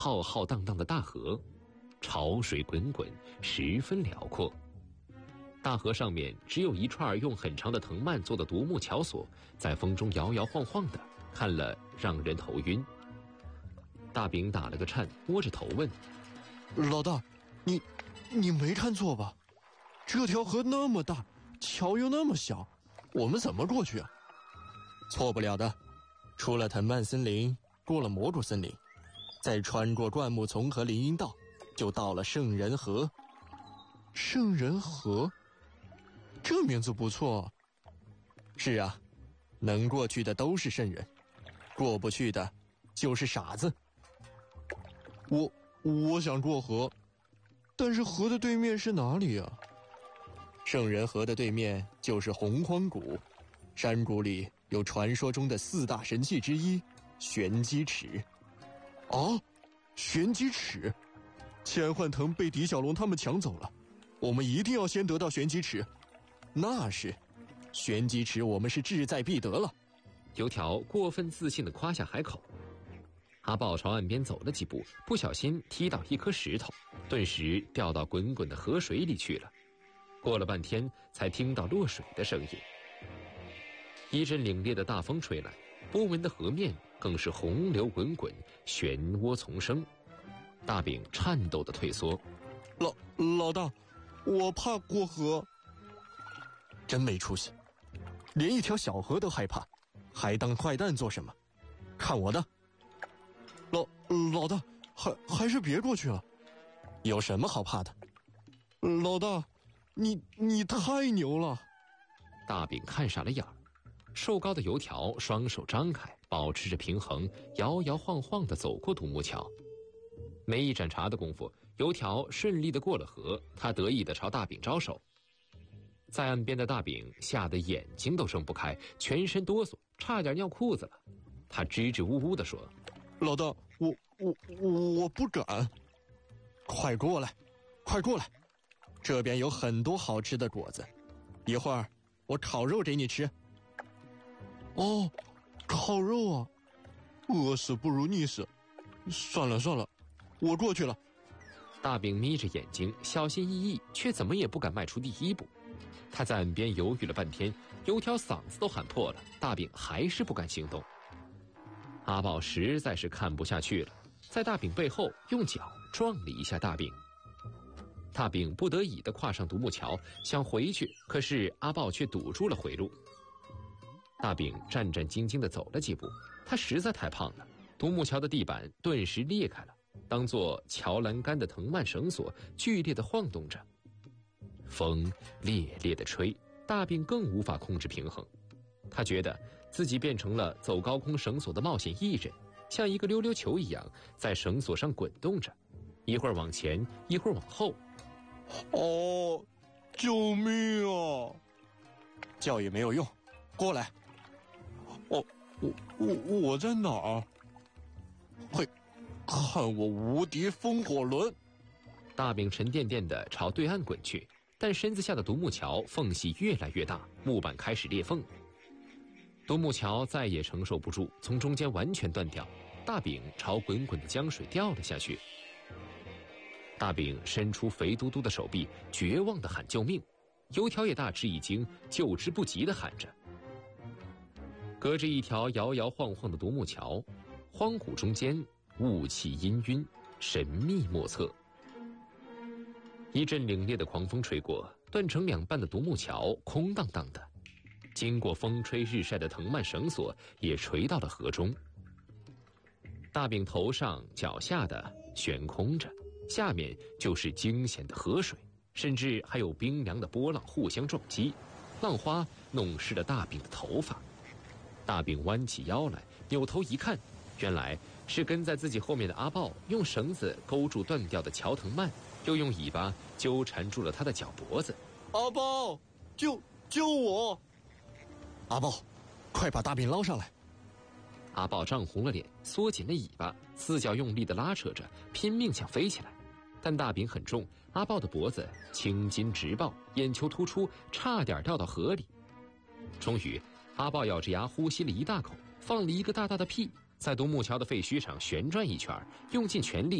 浩浩荡荡的大河，潮水滚滚，十分辽阔。大河上面只有一串用很长的藤蔓做的独木桥索，在风中摇摇晃晃的，看了让人头晕。大饼打了个颤，摸着头问：“ 老大，你没看错吧？这条河那么大，桥又那么小，我们怎么过去啊？” 错不了的，出了藤蔓森林，过了蘑菇森林，再穿过灌木丛和林荫道，就到了圣人河。 圣人河？这名字不错。 是啊，能过去的都是圣人，过不去的就是傻子。 我想过河，但是河的对面是哪里啊？ 圣人河的对面就是洪荒谷，山谷里有传说中的4大神器之一玄机尺。 啊，玄机尺！千幻藤被狄小龙他们抢走了，我们一定要先得到玄机尺。 那是，玄机尺我们是志在必得了。 油条过分自信地夸下海口。阿豹朝岸边走了几步，不小心踢到一颗石头，顿时掉到滚滚的河水里去了。过了半天，才听到落水的声音。一阵凛冽的大风吹来，波纹的河面更是洪流滚滚，漩涡丛生。大饼颤抖地退缩：“ 老大，我怕过河。” 真没出息，连一条小河都害怕，还当坏蛋做什么？看我的！ 老大，还是别过去了。 有什么好怕的？ 老大，你太牛了！ 大饼看傻了眼儿。瘦高的油条双手张开，保持着平衡，摇摇晃晃地走过独木桥。没一盏茶的功夫，油条顺利地过了河，他得意地朝大饼招手。在岸边的大饼吓得眼睛都睁不开，全身哆嗦，差点尿裤子了。他支支吾吾地说：“ 老大，我不敢。” 快过来，快过来，这边有很多好吃的果子，一会儿我烤肉给你吃。 哦，烤肉啊，饿死不如溺死。算了，我过去了。 大饼眯着眼睛，小心翼翼，却怎么也不敢迈出第一步。他在岸边犹豫了半天，油条嗓子都喊破了，大饼还是不敢行动。阿豹实在是看不下去了，在大饼背后用脚撞了一下大饼。大饼不得已地跨上独木桥，想回去，可是阿豹却堵住了回路。大饼战战兢兢地走了几步，他实在太胖了，独木桥的地板顿时裂开了，当作桥栏杆的藤蔓绳索剧烈地晃动着。风烈烈地吹，大饼更无法控制平衡。他觉得自己变成了走高空绳索的冒险艺人，像一个溜溜球一样在绳索上滚动着，一会儿往前，一会儿往后。 哦，救命啊！ 叫也没有用，过来。 我在哪儿？嘿，看我无敌风火轮！ 大饼沉甸甸地朝对岸滚去，但身子下的独木桥缝隙越来越大，木板开始裂缝。独木桥再也承受不住，从中间完全断掉，大饼朝滚滚的江水掉了下去。大饼伸出肥嘟嘟的手臂，绝望地喊救命。油条也大吃一惊，救之不及地喊着。隔着一条摇摇晃晃的独木桥，荒谷中间雾气氤氲，神秘莫测。一阵凛冽的狂风吹过，断成两半的独木桥空荡荡的，经过风吹日晒的藤蔓绳索也垂到了河中。大饼头上脚下的悬空着，下面就是惊险的河水，甚至还有冰凉的波浪互相撞击，浪花弄湿了大饼的头发。大饼弯起腰来，扭头一看，原来是跟在自己后面的阿豹用绳子勾住断掉的桥藤蔓，又用尾巴纠缠住了他的脚脖子。 阿豹，救我！ 阿豹，快把大饼捞上来！ 阿豹涨红了脸，缩紧了尾巴，四脚用力地拉扯着，拼命想飞起来。但大饼很重，阿豹的脖子青筋直爆，眼球突出，差点掉到河里。终于，阿豹咬着牙呼吸了一大口，放了一个大大的屁， 在独木桥的废墟上旋转一圈，用尽全力